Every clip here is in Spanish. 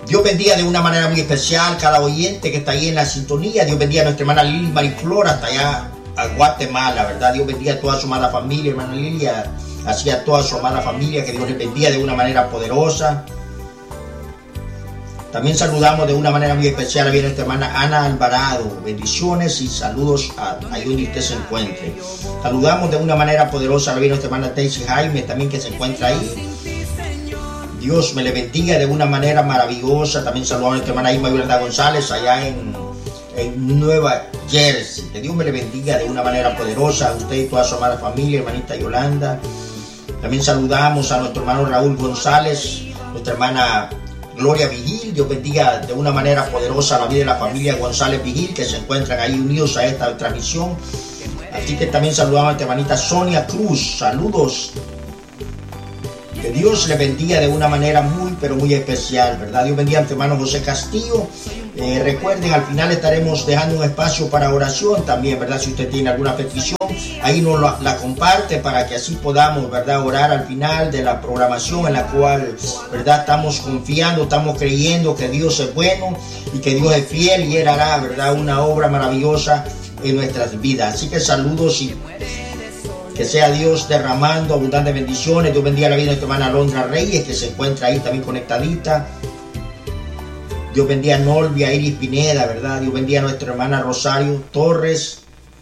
Dios bendiga de una manera muy especial cada oyente que está ahí en la sintonía. Dios bendiga a nuestra hermana Lili Mariflora, hasta allá a Guatemala, ¿verdad? Dios bendiga a toda su amada familia, hermana Lilia, así a toda su amada familia, que Dios les bendiga de una manera poderosa. También saludamos de una manera muy especial a nuestra hermana Ana Alvarado. Bendiciones y saludos ahí donde usted se encuentre. Saludamos de una manera poderosa a nuestra hermana Daisy Jaime, también que se encuentra ahí. Dios me le bendiga de una manera maravillosa. También saludamos a nuestra hermana Irma Yolanda González allá en Nueva Jersey. Que Dios me le bendiga de una manera poderosa a usted y toda su amada familia, hermanita Yolanda. También saludamos a nuestro hermano Raúl González, nuestra hermana Gloria Vigil. Dios bendiga de una manera poderosa la vida de la familia González Vigil, que se encuentran ahí unidos a esta transmisión. Así que también saludamos a nuestra hermanita Sonia Cruz. Saludos. Que Dios le bendiga de una manera muy, pero muy especial, ¿verdad? Dios bendiga a nuestro hermano José Castillo. Recuerden, al final estaremos dejando un espacio para oración también, ¿verdad? Si usted tiene alguna petición, ahí nos la comparte para que así podamos, ¿verdad? Orar al final de la programación en la cual, ¿verdad? Estamos confiando, estamos creyendo que Dios es bueno y que Dios es fiel y Él hará, ¿verdad? Una obra maravillosa en nuestras vidas. Así que saludos y que sea Dios derramando abundantes bendiciones. Dios bendiga la vida de nuestra hermana Alondra Reyes, que se encuentra ahí también conectadita. Dios bendiga a Norvia Iris Pineda, ¿verdad? Dios bendiga a nuestra hermana Rosario Torres.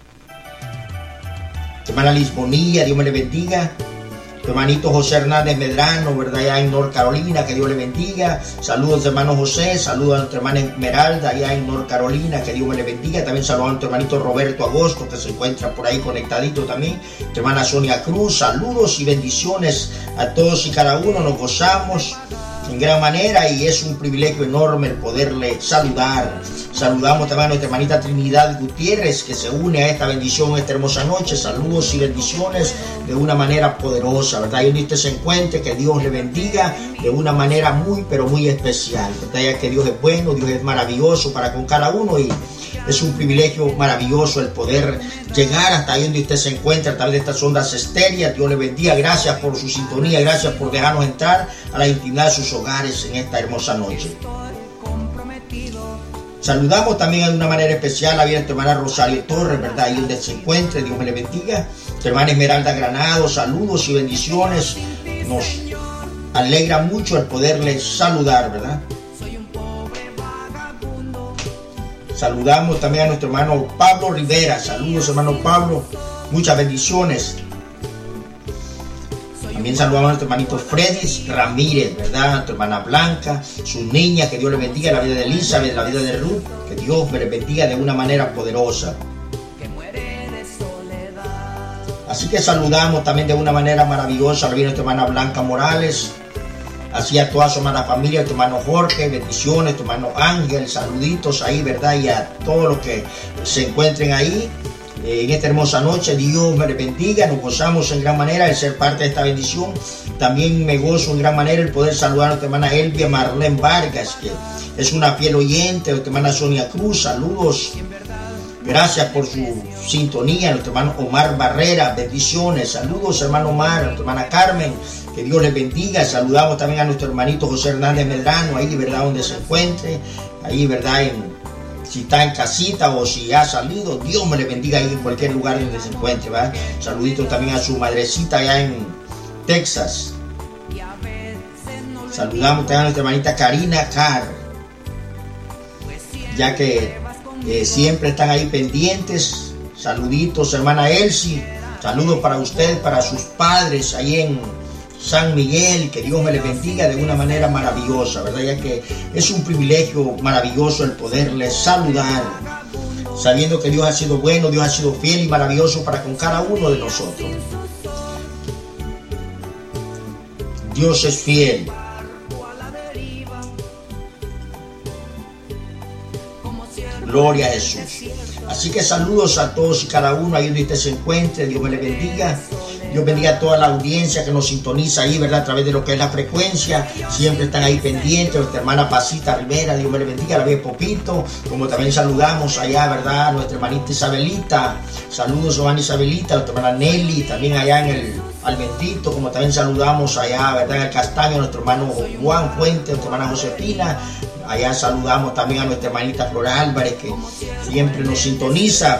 Hermana Lisbonilla, Dios me le bendiga. Tu hermanito José Hernández Medrano, ¿verdad? Allá en North Carolina, que Dios le bendiga. Saludos, hermano José. Saludos a nuestra hermana Esmeralda, allá en North Carolina, que Dios me le bendiga. También saludos a nuestro hermanito Roberto Agosto, que se encuentra por ahí conectadito también. Tu hermana Sonia Cruz. Saludos y bendiciones a todos y cada uno. Nos gozamos en gran manera y es un privilegio enorme el poderle saludar. Saludamos también a nuestra hermanita Trinidad Gutiérrez, que se une a esta bendición esta hermosa noche. Saludos y bendiciones de una manera poderosa, ¿verdad? Y donde usted se encuentre, que Dios le bendiga de una manera muy, pero muy especial, ¿verdad? Ya que Dios es bueno, Dios es maravilloso para con cada uno y es un privilegio maravilloso el poder llegar hasta ahí donde usted se encuentra a través de estas ondas estéreas. Dios le bendiga. Gracias por su sintonía, gracias por dejarnos entrar a la intimidad de sus hogares en esta hermosa noche. Saludamos también de una manera especial a nuestra hermana Rosario Torres, ¿verdad? Ahí donde se encuentre, Dios me le bendiga. Nuestra hermana Esmeralda Granado, saludos y bendiciones. Nos alegra mucho el poderle saludar, ¿verdad? Saludamos también a nuestro hermano Pablo Rivera. Saludos, hermano Pablo. Muchas bendiciones. También saludamos a nuestro hermanito Freddy Ramírez, ¿verdad? A nuestra hermana Blanca, sus niñas, que Dios les bendiga, la vida de Elizabeth, la vida de Ruth, que Dios les bendiga de una manera poderosa. Así que saludamos también de una manera maravillosa a la vida de nuestra hermana Blanca Morales, así a toda su amada familia, a tu hermano Jorge, bendiciones, a tu hermano Ángel, saluditos ahí, ¿verdad? Y a todos los que se encuentren ahí. En esta hermosa noche, Dios me le bendiga, nos gozamos en gran manera el ser parte de esta bendición. También me gozo en gran manera el poder saludar a nuestra hermana Elvia Marlene Vargas, que es una fiel oyente, a nuestra hermana Sonia Cruz, saludos. Gracias por su sintonía, a nuestro hermano Omar Barrera, bendiciones, saludos hermano Omar, a nuestra hermana Carmen, que Dios les bendiga. Saludamos también a nuestro hermanito José Hernández Medrano, ahí, ¿verdad? Donde se encuentre, ahí, ¿verdad? Si está en casita o si ha salido, Dios me le bendiga ahí en cualquier lugar donde se encuentre, ¿verdad? Saluditos también a su madrecita allá en Texas. Saludamos también a nuestra hermanita Karina Carr, ya que siempre están ahí pendientes. Saluditos, hermana Elsie. Saludos para usted, para sus padres ahí en San Miguel, que Dios me les bendiga de una manera maravillosa, ¿verdad? Ya que es un privilegio maravilloso el poderles saludar, sabiendo que Dios ha sido bueno, Dios ha sido fiel y maravilloso para con cada uno de nosotros. Dios es fiel. Gloria a Jesús. Así que saludos a todos y cada uno ahí donde usted se encuentre. Dios me le bendiga. Dios bendiga a toda la audiencia que nos sintoniza ahí, ¿verdad? A través de lo que es la frecuencia. Siempre están ahí pendientes. Nuestra hermana Pasita Rivera, Dios me le bendiga, la ve Popito. Como también saludamos allá, ¿verdad? Nuestra hermanita Isabelita. Saludos, hermana Isabelita. Nuestra hermana Nelly, también allá en el Almentito. Como también saludamos allá, ¿verdad? En el Castaño, nuestro hermano Juan Fuente, nuestra hermana Josefina. Allá saludamos también a nuestra hermanita Flora Álvarez, que siempre nos sintoniza.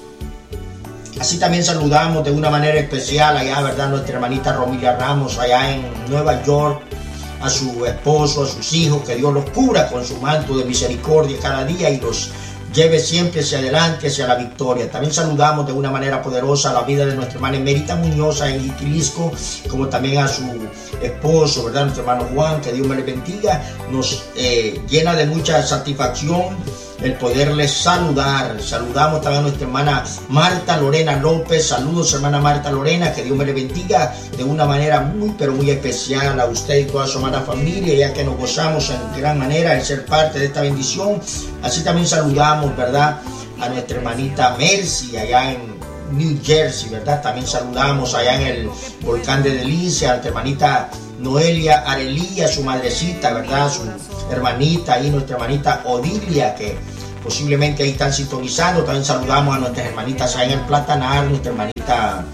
Así también saludamos de una manera especial allá, ¿verdad? Nuestra hermanita Romilia Ramos, allá en Nueva York, a su esposo, a sus hijos, que Dios los cubra con su manto de misericordia cada día y los lleve siempre hacia adelante, hacia la victoria. También saludamos de una manera poderosa la vida de nuestra hermana Emerita Muñoz en Iquilisco, como también a su esposo, ¿verdad? Nuestro hermano Juan, que Dios me le bendiga. Nos llena de mucha satisfacción el poderles saludar. Saludamos también a nuestra hermana Marta Lorena López. Saludos, hermana Marta Lorena, que Dios me le bendiga de una manera muy, pero muy especial a usted y toda su amada familia, ya que nos gozamos en gran manera de ser parte de esta bendición. Así también saludamos, ¿verdad?, a nuestra hermanita Mercy, allá en New Jersey, ¿verdad? También saludamos allá en el volcán de Delicia, a nuestra hermanita Noelia Arelía, su madrecita, ¿verdad? Su hermanita y nuestra hermanita Odilia, que posiblemente ahí están sintonizando. También saludamos a nuestras hermanitas allá en el Platanar, nuestra hermanita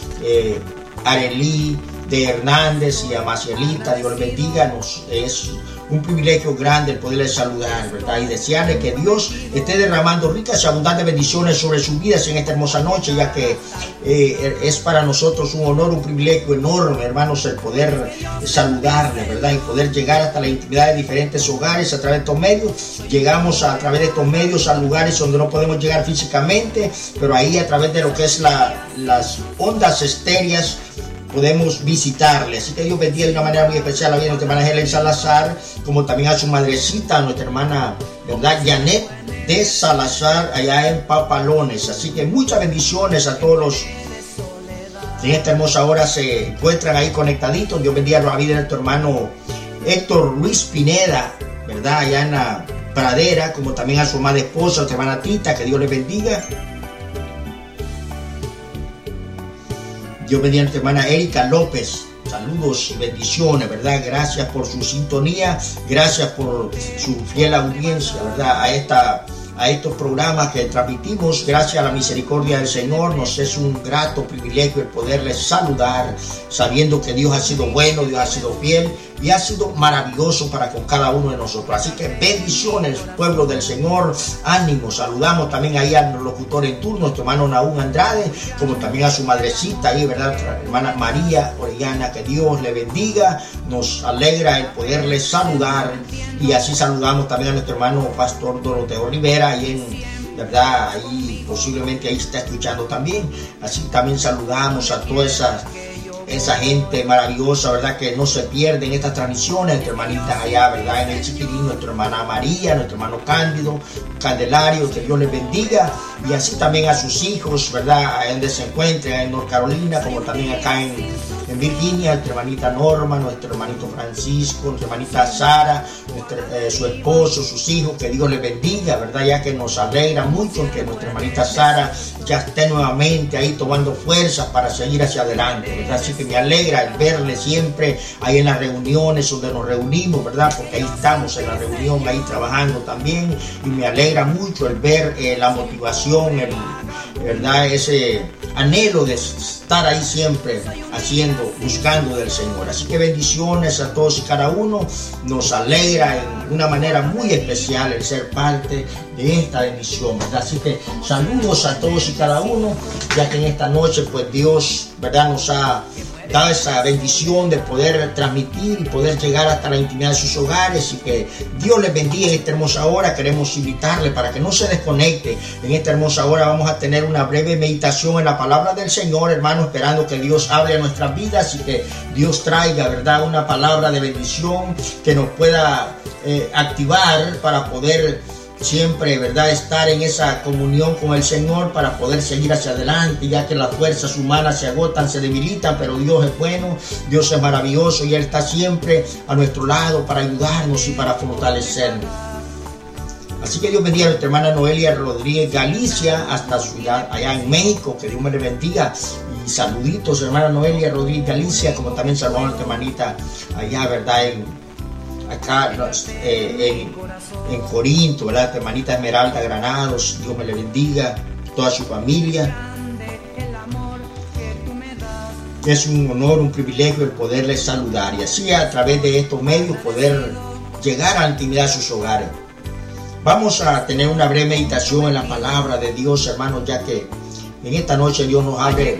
Arelí de Hernández y a Macielita, Dios les bendiga. Es un privilegio grande el poderles saludar, ¿verdad? Y desearle que Dios esté derramando ricas y abundantes bendiciones sobre sus vidas en esta hermosa noche, ya que es para nosotros un honor, un privilegio enorme, hermanos, el poder saludarles, ¿verdad? Y poder llegar hasta la intimidad de diferentes hogares a través de estos medios. Llegamos a través de estos medios a lugares donde no podemos llegar físicamente, pero ahí a través de lo que es las ondas estéreas podemos visitarle. Así que Dios bendiga de una manera muy especial a nuestra hermana Helen Salazar, como también a su madrecita, a nuestra hermana, ¿verdad?, Janet de Salazar, allá en Papalones. Así que muchas bendiciones a todos los que en esta hermosa hora se encuentran ahí conectaditos. Dios bendiga la vida de nuestro hermano Héctor Luis Pineda, ¿verdad?, allá en la Pradera, como también a su amada esposa, a nuestra hermana Tita, que Dios les bendiga. Dios bendiga a nuestra hermana Erika López. Saludos y bendiciones, ¿verdad? Gracias por su sintonía, gracias por su fiel audiencia, ¿verdad? A estos programas que transmitimos. Gracias a la misericordia del Señor, nos es un grato privilegio el poderles saludar, sabiendo que Dios ha sido bueno, Dios ha sido fiel y ha sido maravilloso para con cada uno de nosotros. Así que bendiciones, pueblo del Señor, ánimo. Saludamos también ahí al locutor en turno, nuestro hermano Naúm Andrade, como también a su madrecita ahí, ¿verdad?, nuestra hermana María Orellana, que Dios le bendiga. Nos alegra el poderles saludar, y así saludamos también a nuestro hermano Pastor Doroteo Rivera, ahí en, ¿verdad?, ahí posiblemente ahí está escuchando también. Así también saludamos a toda esa gente maravillosa, ¿verdad?, que no se pierden estas transmisiones. Nuestra hermanita allá, ¿verdad?, en el Chiquirín, nuestra hermana María, nuestro hermano Cándido, Candelario, que Dios les bendiga. Y así también a sus hijos, ¿verdad?, allá donde se encuentren, en North Carolina, como también acá en Virginia, nuestra hermanita Norma, nuestro hermanito Francisco, nuestra hermanita Sara, su esposo, sus hijos, que Dios les bendiga, ¿verdad?, ya que nos alegra mucho que nuestra hermanita Sara ya esté nuevamente ahí tomando fuerzas para seguir hacia adelante, ¿verdad? Así que me alegra el verle siempre ahí en las reuniones donde nos reunimos, ¿verdad?, porque ahí estamos en la reunión, ahí trabajando también, y me alegra mucho el ver la motivación, ¿verdad?, ese anhelo de estar ahí siempre buscando del Señor. Así que bendiciones a todos y cada uno. Nos alegra en una manera muy especial el ser parte de esta bendición, ¿verdad? Así que saludos a todos y cada uno, ya que en esta noche pues Dios, ¿verdad?, nos ha dado esa bendición de poder transmitir y poder llegar hasta la intimidad de sus hogares, y que Dios les bendiga en esta hermosa hora. Queremos invitarle para que no se desconecte. En esta hermosa hora vamos a tener una breve meditación en la palabra del Señor, hermano, esperando que Dios hable a nuestras vidas y que Dios traiga, ¿verdad?, una palabra de bendición que nos pueda activar para poder siempre, ¿verdad?, estar en esa comunión con el Señor, para poder seguir hacia adelante, ya que las fuerzas humanas se agotan, se debilitan, pero Dios es bueno, Dios es maravilloso, y Él está siempre a nuestro lado para ayudarnos y para fortalecernos. Así que Dios bendiga a nuestra hermana Noelia Rodríguez Galicia, hasta ciudad allá en México, que Dios me le bendiga. Y saluditos, hermana Noelia Rodríguez Galicia, como también saludamos a nuestra hermanita allá, ¿verdad? Acá en Corinto, ¿verdad? Nuestra hermanita Esmeralda Granados, Dios me le bendiga, toda su familia. Es un honor, un privilegio el poderles saludar y así a través de estos medios poder llegar a la intimidad de sus hogares. Vamos a tener una breve meditación en la palabra de Dios, hermanos, ya que en esta noche Dios nos abre